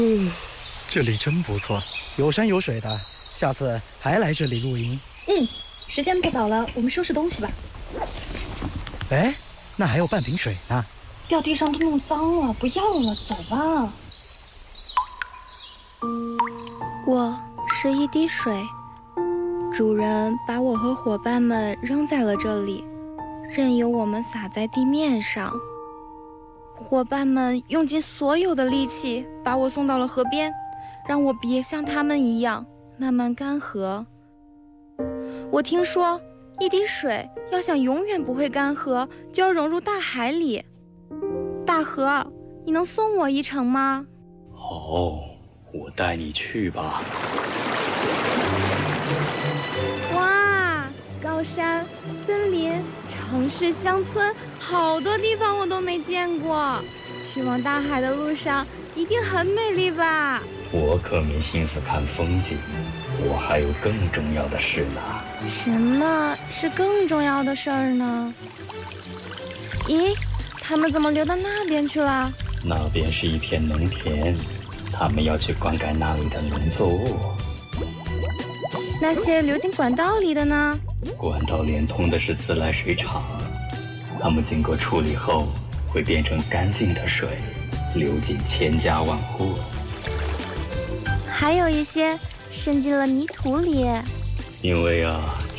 这里真不错，有山有水的，下次还来这里露营。 时间不早了，我们收拾东西吧。 哎，那还有半瓶水呢。 掉地上都弄脏了，不要了，走吧。 我是一滴水，主人把我和伙伴们扔在了这里，任由我们洒在地面上。伙伴们用尽所有的力气把我送到了河边，让我别像他们一样慢慢干涸。我听说，一滴水要想永远不会干涸，就要融入大海里。大河，你能送我一程吗？ 好，我带你去吧。 哇，高山、森林、城市、乡村，好多地方我都没见过。去往大海的路上一定很美丽吧？ 我可没心思看风景，我还有更重要的事呢。 什么是更重要的事儿呢？咦，他们怎么流到那边去了？ 那边是一片农田，他们要去灌溉那里的农作物。 那些流进管道里的呢？ 管道连通的是自来水厂，它们经过处理后会变成干净的水，流进千家万户。 还有一些渗进了泥土里。 因为